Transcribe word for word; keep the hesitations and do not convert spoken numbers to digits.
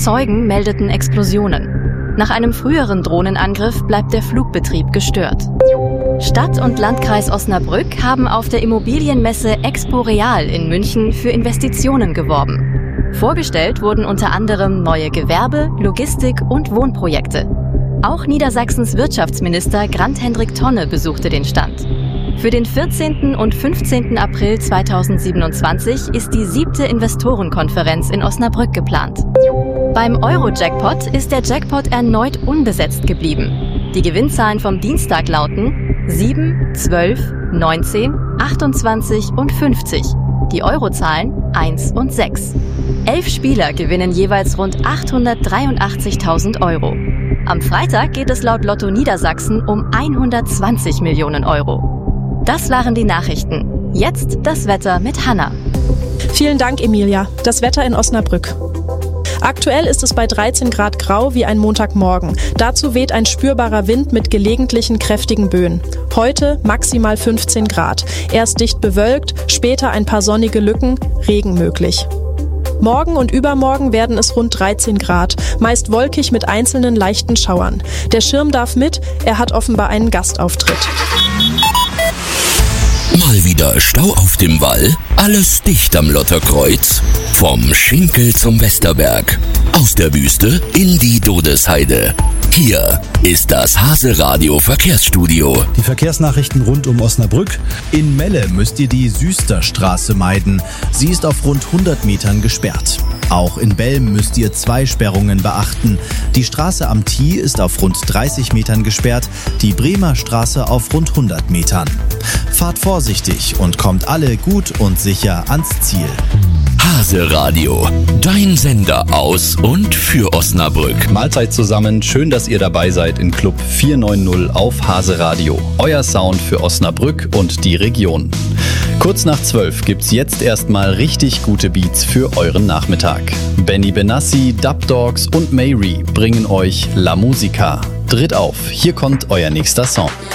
Zeugen meldeten Explosionen. Nach einem früheren Drohnenangriff bleibt der Flugbetrieb gestört. Stadt und Landkreis Osnabrück haben auf der Immobilienmesse Expo Real in München für Investitionen geworben. Vorgestellt wurden unter anderem neue Gewerbe-, Logistik- und Wohnprojekte. Auch Niedersachsens Wirtschaftsminister Grant-Hendrik Tonne besuchte den Stand. Für den vierzehnten und fünfzehnten April zweitausendsiebenundzwanzig ist die siebte Investorenkonferenz in Osnabrück geplant. Beim Euro-Jackpot ist der Jackpot erneut unbesetzt geblieben. Die Gewinnzahlen vom Dienstag lauten sieben, zwölf, neunzehn, achtundzwanzig und fünfzig. Die Eurozahlen eins und sechs. Elf Spieler gewinnen jeweils rund achthundertdreiundachtzigtausend Euro. Am Freitag geht es laut Lotto Niedersachsen um hundertzwanzig Millionen Euro. Das waren die Nachrichten. Jetzt das Wetter mit Hanna. Vielen Dank, Emilia. Das Wetter in Osnabrück. Aktuell ist es bei dreizehn Grad grau wie ein Montagmorgen. Dazu weht ein spürbarer Wind mit gelegentlichen kräftigen Böen. Heute maximal fünfzehn Grad. Erst dicht bewölkt, später ein paar sonnige Lücken, Regen möglich. Morgen und übermorgen werden es rund dreizehn Grad, meist wolkig mit einzelnen leichten Schauern. Der Schirm darf mit, er hat offenbar einen Gastauftritt. Mal wieder Stau auf dem Wall? Alles dicht am Lotterkreuz. Vom Schinkel zum Westerberg. Aus der Wüste in die Dodesheide. Hier ist das Hase-Radio Verkehrsstudio. Die Verkehrsnachrichten rund um Osnabrück. In Melle müsst ihr die Süsterstraße meiden. Sie ist auf rund hundert Metern gesperrt. Auch in Belm müsst ihr zwei Sperrungen beachten. Die Straße am Thie ist auf rund dreißig Metern gesperrt, die Bremer Straße auf rund hundert Metern. Fahrt vorsichtig und kommt alle gut und sicher ans Ziel. Hase-Radio, dein Sender aus und für Osnabrück. Mahlzeit zusammen, schön, dass ihr dabei seid in Club vier neun null auf Hase-Radio. Euer Sound für Osnabrück und die Region. Kurz nach zwölf gibt's jetzt erstmal richtig gute Beats für euren Nachmittag. Benny Benassi, Dub Dogs und Mayri bringen euch La Musica. Tritt auf, hier kommt euer nächster Song.